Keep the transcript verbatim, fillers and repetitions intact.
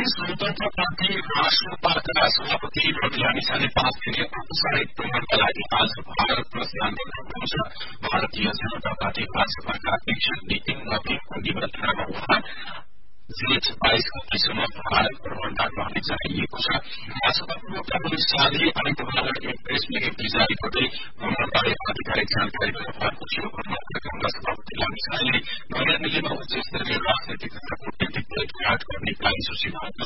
स्वतन्त्र पार्टी राष्ट्रपाका सभापति रवि लामिछाने पाँच दिने औपचारिक भ्रमणका लागि आज भारत प्रस्थान गर्नुहुन्छ। भारतीय जनता पार्टी भाजपाका अध्यक्ष नितिन नवीनको निमन्त्रणामा उहाँ जेठ बाइस गतेसम्म भारत भ्रमणमा रहने जनाइएको छ। भाजपा प्रवक्ता मनिष शाहले आइतबार एक प्रेस विज्ञप्ति जारी गर्दै भ्रमणबारे आधिकारिक जानकारी दिनुभएको थियो। भ्रमणका क्रममा सभापति लामिछानेले नयाँ दिल्लीमा उच्च स्तरीय राजनैतिक तथा कूटनीतिक भेटघाट गर्ने कार्यसूची भएको छ।